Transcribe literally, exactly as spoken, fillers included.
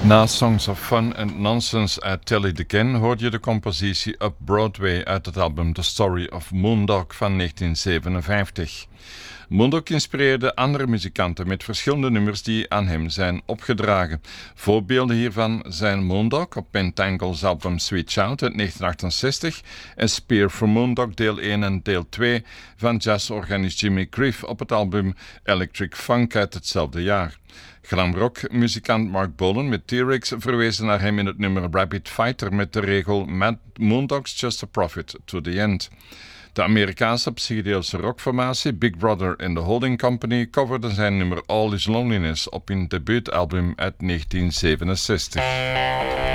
Na Songs of Fun and Nonsense uit Tilly the Ken hoorde je de compositie Up Broadway uit het album The Story of Moondog van negentien zevenenvijftig. Moondog inspireerde andere muzikanten met verschillende nummers die aan hem zijn opgedragen. Voorbeelden hiervan zijn Moondog op Pentangle's album Sweet Shout uit negentien achtenzestig en Spear for Moondog deel één en deel twee van jazzorganist Jimmy Cliff op het album Electric Funk uit hetzelfde jaar. Glamrock-muzikant Mark Bolan met T-Rex verwees naar hem in het nummer Rabbit Fighter met de regel Mad Moondog's just a prophet to the end. De Amerikaanse psychedelische rockformatie Big Brother and the Holding Company coverde zijn nummer All Is Loneliness op hun debuutalbum uit negentien zevenenzestig.